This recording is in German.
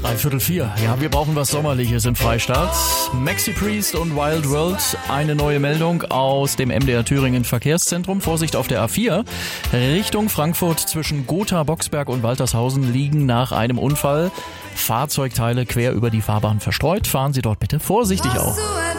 3:45. Ja, wir brauchen was Sommerliches in Freistadt. Maxi Priest und Wild World. Eine neue Meldung aus dem MDR Thüringen Verkehrszentrum. Vorsicht auf der A4. Richtung Frankfurt zwischen Gotha, Boxberg und Waltershausen liegen nach einem Unfall Fahrzeugteile quer über die Fahrbahn verstreut. Fahren Sie dort bitte vorsichtig auf.